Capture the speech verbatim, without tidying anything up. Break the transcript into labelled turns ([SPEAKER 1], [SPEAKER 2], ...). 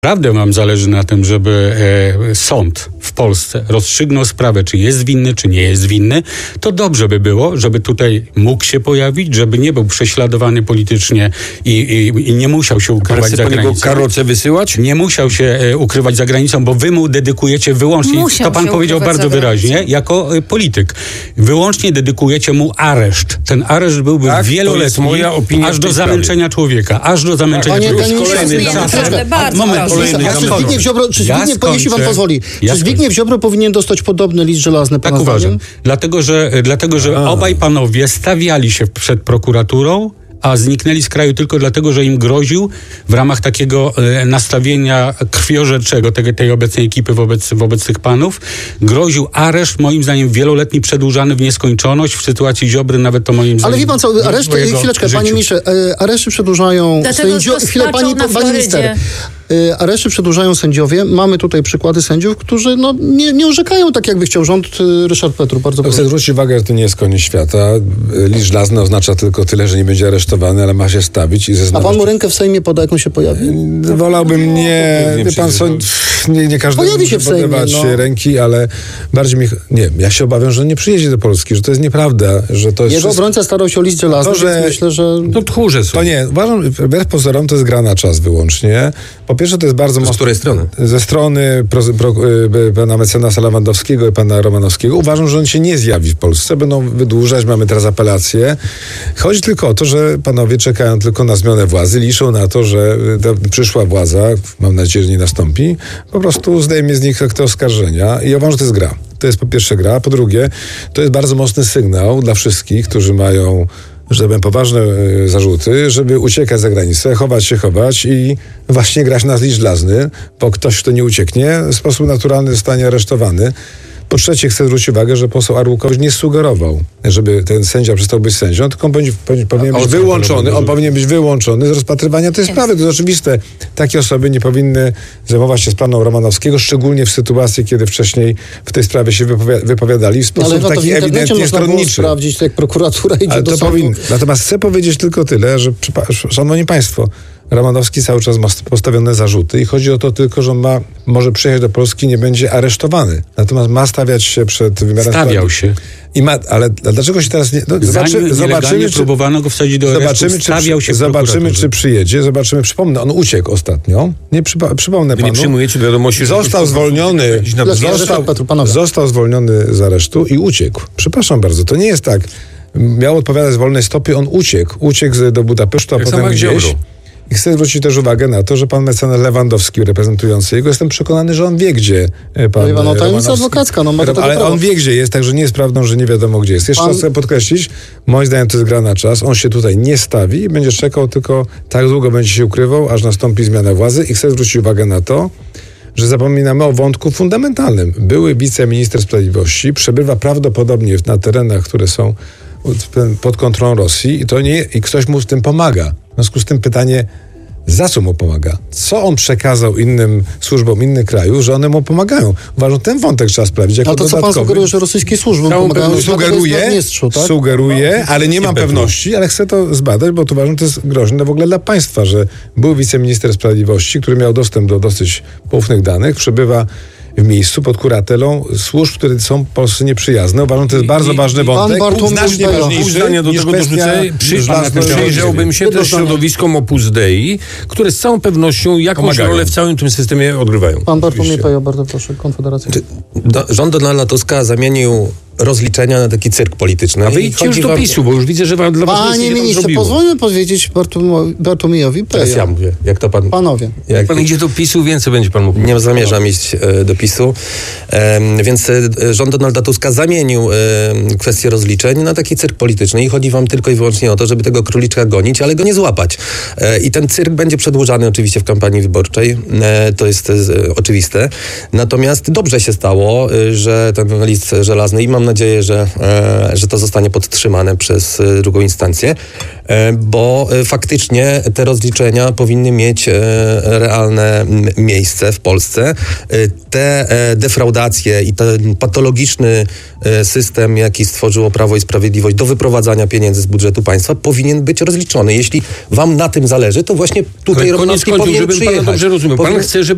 [SPEAKER 1] Naprawdę wam zależy na tym, żeby e, sąd w Polsce rozstrzygnął sprawę, czy jest winny, czy nie jest winny, to dobrze by było, żeby tutaj mógł się pojawić, żeby nie był prześladowany politycznie i, i, i nie musiał się ukrywać za granicą.
[SPEAKER 2] Karocę wysyłać?
[SPEAKER 1] Nie musiał się e, ukrywać za granicą, bo wy mu dedykujecie wyłącznie,
[SPEAKER 3] musiał
[SPEAKER 1] to pan powiedział bardzo wyraźnie, jako e, polityk, wyłącznie dedykujecie mu areszt. Ten areszt byłby
[SPEAKER 2] tak,
[SPEAKER 1] wieloletni,
[SPEAKER 2] moja opinia
[SPEAKER 1] aż do zamęczenia człowieka, aż do zamęczenia
[SPEAKER 4] Panie
[SPEAKER 1] człowieka.
[SPEAKER 4] Panie
[SPEAKER 1] Moment,
[SPEAKER 4] A czy Zbigniew Ziobro, czy
[SPEAKER 1] ja
[SPEAKER 4] Zbigniew, jeśli pan pozwoli,
[SPEAKER 1] ja
[SPEAKER 4] czy Zbigniew Ziobro powinien dostać podobny list żelazny?
[SPEAKER 1] Tak uważam. Dlatego, że, dlatego, że obaj panowie stawiali się przed prokuraturą, a zniknęli z kraju tylko dlatego, że im groził w ramach takiego e, nastawienia krwiożerczego tej, tej obecnej ekipy wobec, wobec tych panów. Groził areszt, moim zdaniem wieloletni, przedłużany w nieskończoność. W sytuacji Ziobry nawet to moim zdaniem...
[SPEAKER 4] Ale wie pan co, areszty, chwileczkę,
[SPEAKER 1] życiu.
[SPEAKER 4] panie ministrze, e, areszty przedłużają sędziowie... Chwilę, pani, pani minister. E, areszty przedłużają sędziowie. Mamy tutaj przykłady sędziów, którzy no, nie, nie orzekają tak, jakby chciał rząd. Ryszard Petru, bardzo proszę.
[SPEAKER 5] Chcę zwrócić uwagę, że to nie jest koniec świata. List żelazny oznacza tylko tyle, że nie będzie aresztowany, ale ma się stawić i zeznawać.
[SPEAKER 4] A pan mu rękę w Sejmie poda, jak on się pojawi?
[SPEAKER 5] Wolałbym nie... Wie pan co, nie, nie każdy
[SPEAKER 4] pojawi się
[SPEAKER 5] może
[SPEAKER 4] w Sejmie,
[SPEAKER 5] podawać
[SPEAKER 4] no.
[SPEAKER 5] ręki, ale bardziej mi... Nie, ja się obawiam, że on nie przyjedzie do Polski, że to jest nieprawda, że to jest...
[SPEAKER 4] Jego
[SPEAKER 5] wszystko...
[SPEAKER 4] obrońca starał się o list żelazny,
[SPEAKER 5] to, że...
[SPEAKER 4] więc myślę, że...
[SPEAKER 2] To tchórze są.
[SPEAKER 5] To nie, uważam, wbrew pozorom to jest gra na czas wyłącznie. Po pierwsze, to jest bardzo mocno...
[SPEAKER 2] Z której strony?
[SPEAKER 5] Ze strony pro, pro, pana mecenasa Lewandowskiego i pana Romanowskiego. Uważam, że on się nie zjawi w Polsce. Będą wydłużać, mamy teraz apelację. Chodzi tylko o to, że panowie czekają tylko na zmianę władzy, liczą na to, że ta przyszła władza, mam nadzieję, że nie nastąpi, po prostu zdejmie z nich te oskarżenia i uważam, że to jest gra. To jest po pierwsze gra. Po drugie, to jest bardzo mocny sygnał dla wszystkich, którzy mają, że będą poważne y, zarzuty, żeby uciekać za granicę, chować się, chować i właśnie grać na list żelazny, bo ktoś, kto nie ucieknie, w sposób naturalny zostanie aresztowany. Po trzecie, chcę zwrócić uwagę, że poseł Arłukowicz nie sugerował, żeby ten sędzia przestał być sędzią, tylko on powinien, powinien być wyłączony, on powinien być wyłączony z rozpatrywania tej sprawy. To jest oczywiste. Takie osoby nie powinny zajmować się sprawą Romanowskiego, szczególnie w sytuacji, kiedy wcześniej w tej sprawie się wypowi- wypowiadali w sposób
[SPEAKER 4] ale
[SPEAKER 5] taki ewidentnie stronniczy.
[SPEAKER 4] Sprawdzić, jak prokuratura idzie
[SPEAKER 5] Ale
[SPEAKER 4] do
[SPEAKER 5] to
[SPEAKER 4] sądu.
[SPEAKER 5] powinno. Natomiast chcę powiedzieć tylko tyle, że szanowni państwo, Romanowski cały czas ma postawione zarzuty i chodzi o to tylko, że on ma, może przyjechać do Polski, nie będzie aresztowany. Natomiast ma stawiać się przed wymiarem
[SPEAKER 1] Stawiał się.
[SPEAKER 5] I ma, ale dlaczego się teraz nie... No, zobaczy, zobaczymy, czy,
[SPEAKER 1] próbowano go wsadzić do aresztu,
[SPEAKER 5] zobaczymy, czy,
[SPEAKER 1] stawiał się w
[SPEAKER 5] zobaczymy, czy przyjedzie. Zobaczymy, przypomnę, on uciekł ostatnio. Nie przypa- przypomnę
[SPEAKER 2] Wy
[SPEAKER 5] panu.
[SPEAKER 2] nie przyjmujecie wiadomości, że...
[SPEAKER 5] Został zwolniony, został, został zwolniony z aresztu i uciekł. Przepraszam bardzo, to nie jest tak. Miał odpowiadać z wolnej stopy, on uciekł. Uciekł do Budapesztu, a
[SPEAKER 2] Jak
[SPEAKER 5] potem gdzieś...
[SPEAKER 2] Ziobro.
[SPEAKER 5] I chcę zwrócić też uwagę na to, że pan mecenas Lewandowski reprezentujący jego, jestem przekonany, że on wie, gdzie pan
[SPEAKER 4] no, no, tajemnica
[SPEAKER 5] Romanowski...
[SPEAKER 4] adwokacka, no ma do tego
[SPEAKER 5] Ale
[SPEAKER 4] prawo.
[SPEAKER 5] on wie, gdzie jest, także nie jest prawdą, że nie wiadomo, gdzie jest. Jeszcze
[SPEAKER 4] Pan...
[SPEAKER 5] raz chcę podkreślić, moim zdaniem to jest gra na czas. On się tutaj nie stawi i będzie czekał, tylko tak długo będzie się ukrywał, aż nastąpi zmiana władzy. I chcę zwrócić uwagę na to, że zapominamy o wątku fundamentalnym. Były wiceminister sprawiedliwości, przebywa prawdopodobnie na terenach, które są pod kontrolą Rosji i to nie, i ktoś mu w tym pomaga. W związku z tym pytanie, za co mu pomaga? Co on przekazał innym służbom innych krajów, że one mu pomagają? Uważam, ten wątek trzeba sprawdzić jako
[SPEAKER 4] A to
[SPEAKER 5] dodatkowy.
[SPEAKER 4] co pan sugeruje, że rosyjskie służby pomagają?
[SPEAKER 5] Sugeruje,
[SPEAKER 4] tak?
[SPEAKER 5] sugeruje, ale nie mam pewności, ale chcę to zbadać, bo to uważam, to jest groźne w ogóle dla państwa, że był wiceminister sprawiedliwości, który miał dostęp do dosyć poufnych danych, przebywa w miejscu pod kuratelą służb, które są Polsce nieprzyjazne. Uważam, to jest
[SPEAKER 2] I,
[SPEAKER 5] bardzo
[SPEAKER 2] i,
[SPEAKER 5] ważny
[SPEAKER 2] i
[SPEAKER 5] wątek.
[SPEAKER 4] Znacznie
[SPEAKER 5] ważniejszy
[SPEAKER 2] zdanie do
[SPEAKER 5] niż
[SPEAKER 2] tego dorzucę. Przy, przyjrzałbym się też środowiskom Opus Dei, które z całą pewnością jakąś
[SPEAKER 5] Pomagają.
[SPEAKER 2] rolę w całym tym systemie odgrywają.
[SPEAKER 4] Pan Bartłomiej Pejo, bardzo proszę, Konfederacja.
[SPEAKER 6] Do, rząd Donalda Tuska zamienił rozliczenia na taki cyrk polityczny.
[SPEAKER 2] A wyjdźcie już do
[SPEAKER 6] wam...
[SPEAKER 2] PiSu, bo już widzę, że wam dla was
[SPEAKER 4] Panie
[SPEAKER 2] nic nie
[SPEAKER 4] ministrze,
[SPEAKER 2] zrobiło.
[SPEAKER 4] pozwólmy powiedzieć Bartłomi- Bartłomiejowi Pejo.
[SPEAKER 6] Teraz ja mówię, jak to pan...
[SPEAKER 4] Panowie.
[SPEAKER 6] Jak
[SPEAKER 2] Pan idzie do PiSu, więcej będzie pan mógł.
[SPEAKER 6] Nie zamierzam iść e, do PiSu. E, więc e, rząd Donalda Tuska zamienił e, kwestię rozliczeń na taki cyrk polityczny i chodzi wam tylko i wyłącznie o to, żeby tego króliczka gonić, ale go nie złapać. E, I ten cyrk będzie przedłużany oczywiście w kampanii wyborczej. E, to jest e, oczywiste. Natomiast dobrze się stało, e, że ten list żelazny i mam nadzieję, że, e, że to zostanie podtrzymane przez e, drugą instancję, e, bo e, faktycznie te rozliczenia powinny mieć e, realne m, miejsce w Polsce. E, te e, defraudacje i ten patologiczny e, system, jaki stworzyło Prawo i Sprawiedliwość do wyprowadzania pieniędzy z budżetu państwa, powinien być rozliczony. Jeśli wam na tym zależy, to właśnie tutaj
[SPEAKER 2] Ale koniec
[SPEAKER 6] Romanowski
[SPEAKER 2] końców,
[SPEAKER 6] powinien
[SPEAKER 2] żebym pana
[SPEAKER 6] przyjechać.
[SPEAKER 2] dobrze rozumiał. Pan
[SPEAKER 6] Powinien...
[SPEAKER 2] chce, żeby